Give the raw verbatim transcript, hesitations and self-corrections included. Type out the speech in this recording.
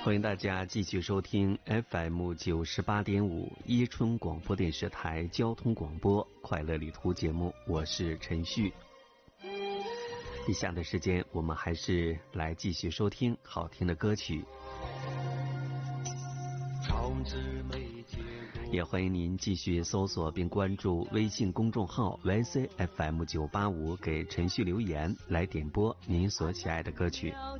欢迎大家继续收听 F M 九十八点五伊春广播电视台交通广播快乐旅途节目，我是陈旭。以下的时间我们还是来继续收听好听的歌曲，也欢迎您继续搜索并关注微信公众号 Y C F M 九八五，给陈旭留言来点播您所喜爱的歌曲。